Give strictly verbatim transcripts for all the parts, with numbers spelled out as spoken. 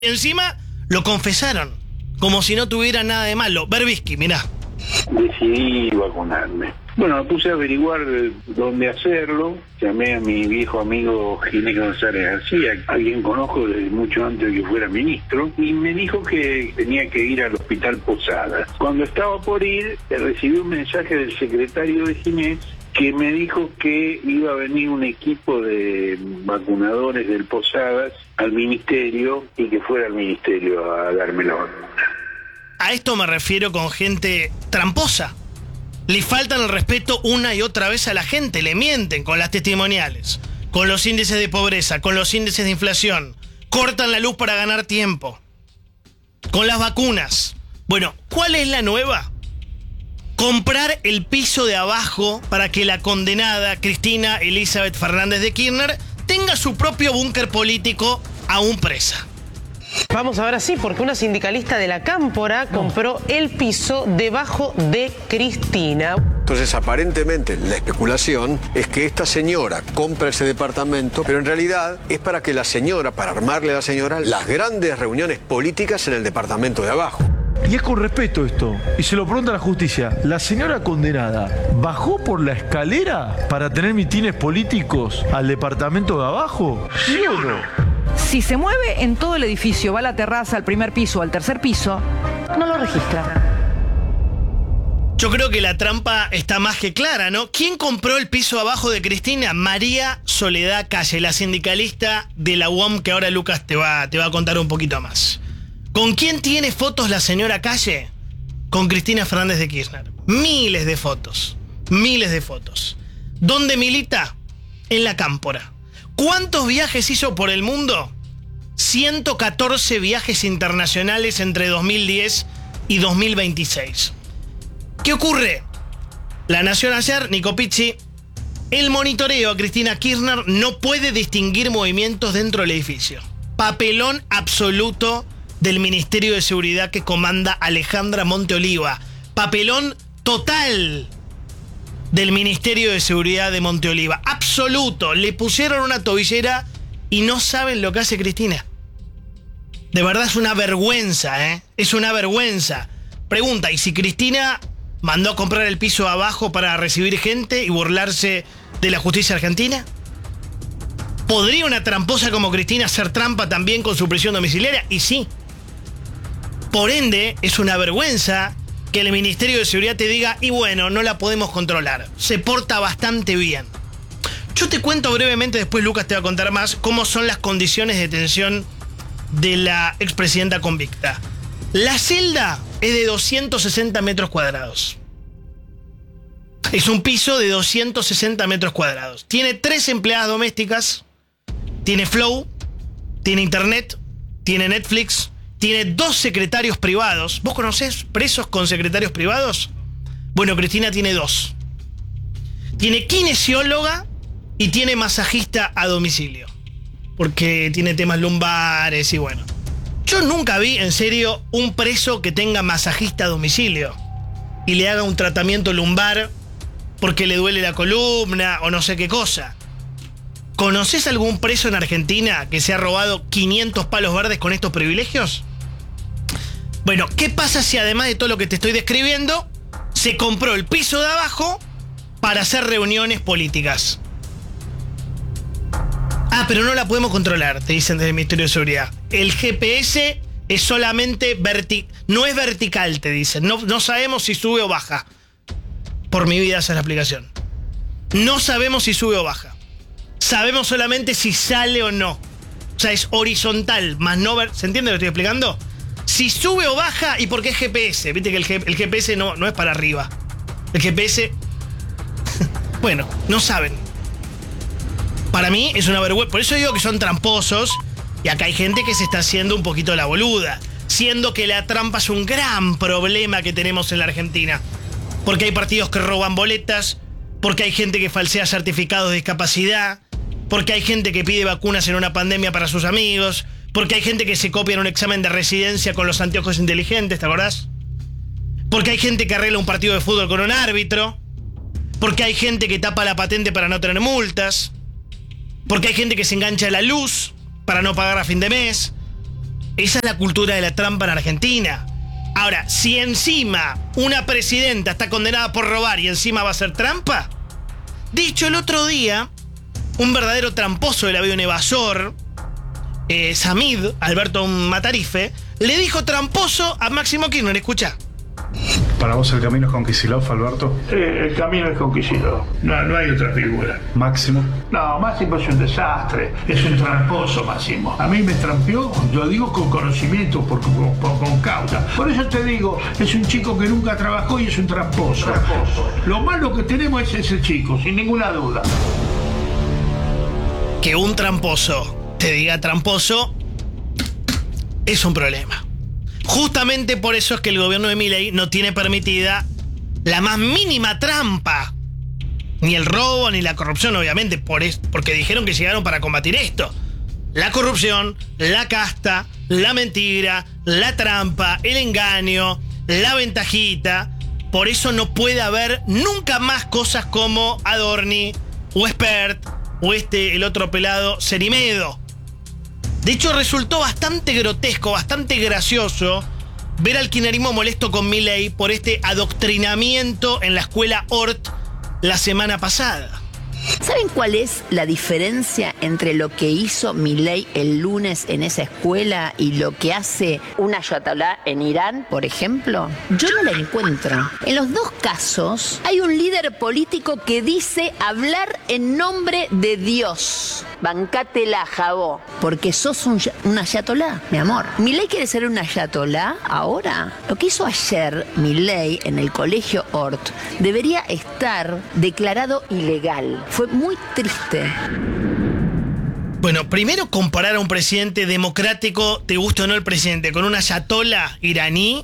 Y encima lo confesaron, como si no tuviera nada de malo. Berbisky, mirá. Decidí vacunarme. Bueno, me puse a averiguar dónde hacerlo. Llamé a mi viejo amigo Ginés González García, a quien conozco desde mucho antes de que fuera ministro, y me dijo que tenía que ir al Hospital Posadas. Cuando estaba por ir, recibí un mensaje del secretario de Ginés que me dijo que iba a venir un equipo de vacunadores del Posadas al ministerio y que fuera al ministerio a darme la vacuna. A esto me refiero con gente tramposa. Le faltan el respeto una y otra vez a la gente, le mienten con las testimoniales, con los índices de pobreza, con los índices de inflación, cortan la luz para ganar tiempo, con las vacunas. Bueno, ¿cuál es la nueva? Comprar el piso de abajo para que la condenada Cristina Elizabeth Fernández de Kirchner tenga su propio búnker político aún presa. Vamos ahora sí, porque una sindicalista de la Cámpora compró el piso debajo de Cristina. Entonces, aparentemente, la especulación es que esta señora compra ese departamento, pero en realidad es para que la señora, para armarle a la señora, las grandes reuniones políticas en el departamento de abajo. Y es con respeto esto, y se lo pregunta la justicia. ¿La señora condenada bajó por la escalera para tener mitines políticos al departamento de abajo? ¿Sí o no? Si se mueve en todo el edificio, va a la terraza, al primer piso o al tercer piso, no lo registra. Yo creo que la trampa está más que clara, ¿no? ¿Quién compró el piso abajo de Cristina? María Soledad Calle, la sindicalista de la U A M, que ahora Lucas te va, te va a contar un poquito más. ¿Con quién tiene fotos la señora Calle? Con Cristina Fernández de Kirchner. Miles de fotos. Miles de fotos. ¿Dónde milita? En la Cámpora. ¿Cuántos viajes hizo por el mundo? ciento catorce viajes internacionales entre dos mil diez y dos mil veintiséis. ¿Qué ocurre? La Nación ayer, Nico Pizzi, el monitoreo a Cristina Kirchner no puede distinguir movimientos dentro del edificio. Papelón absoluto del Ministerio de Seguridad que comanda Alejandra Monteoliva. Papelón total del Ministerio de Seguridad de Monteoliva. Absoluto. Le pusieron una tobillera y no saben lo que hace Cristina. De verdad es una vergüenza, ¿eh? Es una vergüenza. Pregunta, ¿y si Cristina mandó a comprar el piso abajo para recibir gente y burlarse de la justicia argentina? ¿Podría una tramposa como Cristina hacer trampa también con su prisión domiciliaria? Y sí. Por ende, es una vergüenza que el Ministerio de Seguridad te diga, y bueno, no la podemos controlar. Se porta bastante bien. Yo te cuento brevemente, después Lucas te va a contar más, cómo son las condiciones de detención de la expresidenta convicta. La celda es de doscientos sesenta metros cuadrados. Es un piso de doscientos sesenta metros cuadrados. Tiene tres empleadas domésticas, tiene Flow, tiene internet, tiene Netflix, tiene dos secretarios privados. ¿Vos conocés presos con secretarios privados? Bueno, Cristina tiene dos. Tiene kinesióloga y tiene masajista a domicilio. Porque tiene temas lumbares y bueno. Yo nunca vi, en serio, un preso que tenga masajista a domicilio y le haga un tratamiento lumbar porque le duele la columna o no sé qué cosa. ¿Conocés algún preso en Argentina que se ha robado quinientos palos verdes con estos privilegios? Bueno, ¿qué pasa si además de todo lo que te estoy describiendo, se compró el piso de abajo para hacer reuniones políticas? Ah, pero no la podemos controlar, te dicen desde el Ministerio de Seguridad. El G P S es solamente vertical, no es vertical, te dicen. No, no sabemos si sube o baja. Por mi vida esa es la explicación. No sabemos si sube o baja. Sabemos solamente si sale o no. O sea, es horizontal, más no ver... ¿Se entiende lo que estoy explicando? Si sube o baja, ¿y por qué G P S? Viste que el, G... el G P S no, no es para arriba. El G P S... bueno, no saben. Para mí es una vergüenza. Por eso digo que son tramposos. Y acá hay gente que se está haciendo un poquito la boluda. Siendo que la trampa es un gran problema que tenemos en la Argentina. Porque hay partidos que roban boletas. Porque hay gente que falsea certificados de discapacidad. Porque hay gente que pide vacunas en una pandemia para sus amigos. Porque hay gente que se copia en un examen de residencia con los anteojos inteligentes, ¿te acordás? Porque hay gente que arregla un partido de fútbol con un árbitro. Porque hay gente que tapa la patente para no tener multas. Porque hay gente que se engancha a la luz para no pagar a fin de mes. Esa es la cultura de la trampa en Argentina. Ahora, si encima una presidenta está condenada por robar y encima va a hacer trampa. Dicho el otro día, un verdadero tramposo de la vida, un evasor, eh, Samid, Alberto Matarife, le dijo tramposo a Máximo Kirchner. Escucha. ¿Para vos el camino es con Kicillof, Alberto? Sí, el camino es con Kicillof. No, no hay otra figura. ¿Máximo? No, Máximo es un desastre. Es un tramposo, Máximo. A mí me trampeó, lo digo con conocimiento, por, con, con, con causa. Por eso te digo, es un chico que nunca trabajó y es un tramposo. tramposo. Lo malo que tenemos es ese chico, sin ninguna duda. Que un tramposo te diga tramposo es un problema. Justamente por eso es que el gobierno de Milei no tiene permitida la más mínima trampa. Ni el robo, ni la corrupción, obviamente, por es, porque dijeron que llegaron para combatir esto. La corrupción, la casta, la mentira, la trampa, el engaño, la ventajita. Por eso no puede haber nunca más cosas como Adorni, o Espert, o este, el otro pelado, Cerimedo. De hecho, resultó bastante grotesco, bastante gracioso ver al kirchnerismo molesto con Milei por este adoctrinamiento en la escuela Hort la semana pasada. ¿Saben cuál es la diferencia entre lo que hizo Milei el lunes en esa escuela y lo que hace un ayatolá en Irán, por ejemplo? Yo no la encuentro. En los dos casos hay un líder político que dice hablar en nombre de Dios. Bancátela, Jabó, porque sos un, un ayatolá, mi amor. ¿Milei quiere ser un ayatolá ahora? Lo que hizo ayer Milei en el colegio Hort debería estar declarado ilegal. Fue muy triste. Bueno, primero comparar a un presidente democrático, te guste o no el presidente, con una ayatolá iraní,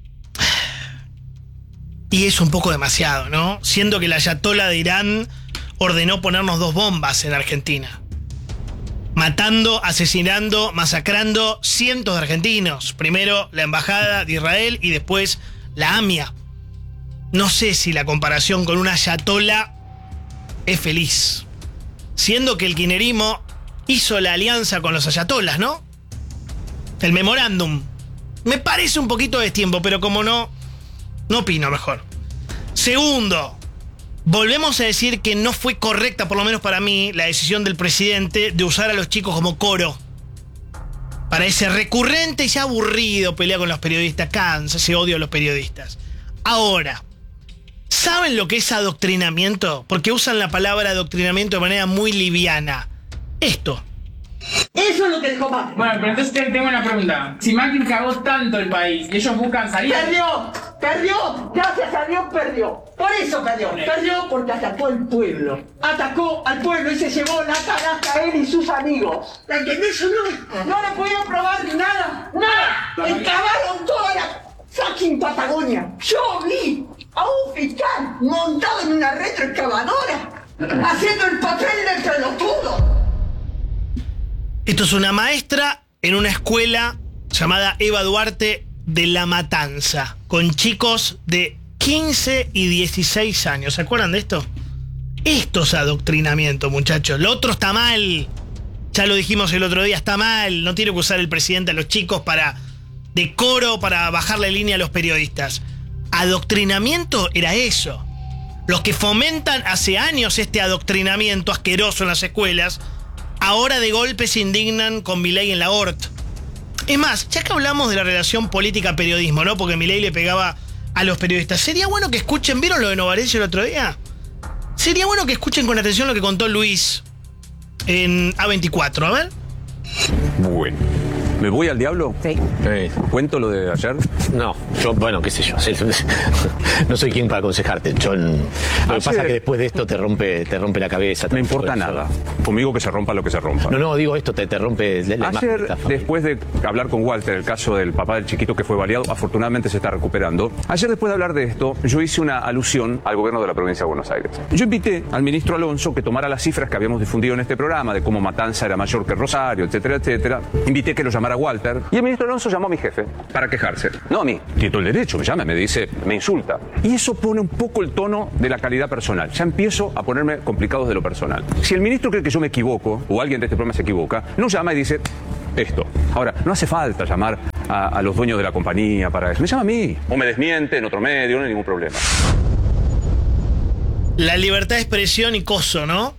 y es un poco demasiado, ¿no? Siendo que la ayatolá de Irán ordenó ponernos dos bombas en Argentina. Matando, asesinando, masacrando cientos de argentinos. Primero la embajada de Israel y después la AMIA. No sé si la comparación con una ayatolá es feliz. Siendo que el kirchnerismo hizo la alianza con los ayatolas, ¿no? El memorándum. Me parece un poquito de tiempo, pero como no, no opino mejor. Segundo, volvemos a decir que no fue correcta, por lo menos para mí, la decisión del presidente de usar a los chicos como coro. Para ese recurrente y ya aburrido pelea con los periodistas, cansa ese odio a los periodistas. Ahora, ¿saben lo que es adoctrinamiento? Porque usan la palabra adoctrinamiento de manera muy liviana. Esto. Eso es lo que dijo Macri. Bueno, pero entonces tengo una pregunta. Si Macri cagó tanto el país y ellos buscan salir... ¡Perdió! ¡Perdió! Gracias a Dios perdió. Por eso perdió. Perdió porque atacó al pueblo. Atacó al pueblo y se llevó la caraja a él y sus amigos. ¿La entendés o no? No le pudieron probar ni nada. ¡Nada! Excavaron toda la fucking Patagonia. Yo vi a un fiscal montado en una retroexcavadora haciendo el papel del pelotudo. Esto es una maestra en una escuela llamada Eva Duarte de La Matanza, con chicos de quince y dieciséis años. ¿Se acuerdan de esto? Esto es adoctrinamiento, muchachos. Lo otro está mal. Ya lo dijimos el otro día, está mal. No tiene que usar el presidente a los chicos para decoro, para bajarle línea a los periodistas. Adoctrinamiento era eso. Los que fomentan hace años este adoctrinamiento asqueroso en las escuelas, ahora de golpe se indignan con Milei en la Hort. Es más, ya que hablamos de la relación política-periodismo, ¿no? Porque Milei le pegaba a los periodistas. Sería bueno que escuchen, ¿vieron lo de Novarecio el otro día? Sería bueno que escuchen con atención lo que contó Luis en A veinticuatro, a ver. Bueno. ¿Me voy al diablo? Sí. Eh, ¿Cuento lo de ayer? No, yo, bueno, qué sé yo. No soy quien para aconsejarte. Yo, lo que ayer, pasa es que después de esto te rompe, te rompe la cabeza. No me importa nada. Conmigo que se rompa lo que se rompa. No, no, digo esto, te, te rompe la Ayer, después de hablar con Walter, el caso del papá del chiquito que fue baleado, afortunadamente se está recuperando. Ayer, después de hablar de esto, yo hice una alusión al gobierno de la provincia de Buenos Aires. Yo invité al ministro Alonso que tomara las cifras que habíamos difundido en este programa de cómo Matanza era mayor que Rosario, etcétera, etcétera. Invité que lo llamara a Walter y el ministro Alonso llamó a mi jefe para quejarse. No a mí, tiene todo el derecho, me llama, me dice, me insulta. Y eso pone un poco el tono de la calidad personal. Ya empiezo a ponerme complicados de lo personal. Si el ministro cree que yo me equivoco o alguien de este programa se equivoca, nos llama y dice, esto. Ahora, no hace falta llamar a, a los dueños de la compañía para eso. Me llama a mí, o me desmiente en otro medio, no hay ningún problema. La libertad de expresión y coso, ¿no?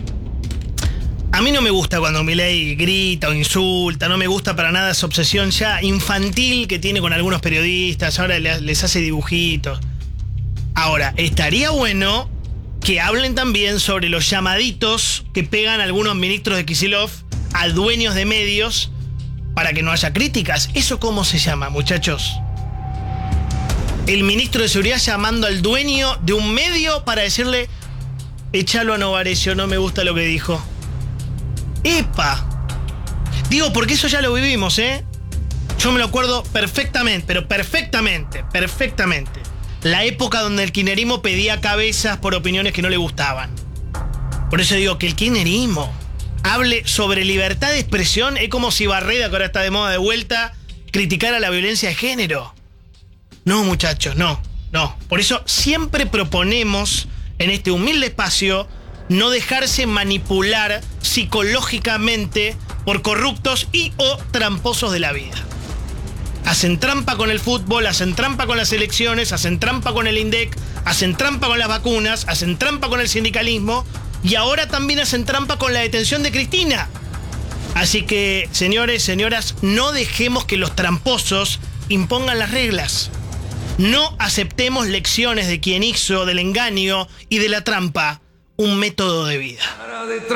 A mí no me gusta cuando Milei grita o insulta, no me gusta para nada esa obsesión ya infantil que tiene con algunos periodistas, ahora les hace dibujitos. Ahora, estaría bueno que hablen también sobre los llamaditos que pegan algunos ministros de Kicillof a dueños de medios para que no haya críticas. ¿Eso cómo se llama, muchachos? El ministro de Seguridad llamando al dueño de un medio para decirle: échalo a Novarecio, no me gusta lo que dijo. ¡Epa! Digo, porque eso ya lo vivimos, ¿eh? Yo me lo acuerdo perfectamente, pero perfectamente, perfectamente. La época donde el kirchnerismo pedía cabezas por opiniones que no le gustaban. Por eso digo que el kirchnerismo hable sobre libertad de expresión es como si Barreda, que ahora está de moda de vuelta, criticara la violencia de género. No, muchachos, no, no. Por eso siempre proponemos en este humilde espacio no dejarse manipular psicológicamente por corruptos y o tramposos de la vida. Hacen trampa con el fútbol, hacen trampa con las elecciones, hacen trampa con el INDEC, hacen trampa con las vacunas, hacen trampa con el sindicalismo y ahora también hacen trampa con la detención de Cristina. Así que, señores, señoras, no dejemos que los tramposos impongan las reglas. No aceptemos lecciones de quien hizo del engaño y de la trampa un método de vida.